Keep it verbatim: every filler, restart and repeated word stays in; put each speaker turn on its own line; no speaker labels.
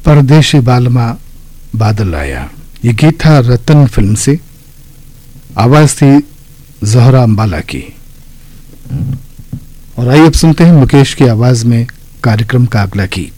परदेशी बालमा बादल आया, ये गीत था रतन फिल्म से। आवाज थी ज़ोहरा अंबाला की। और आइए अब सुनते हैं मुकेश की आवाज में कार्यक्रम का अगला गीत।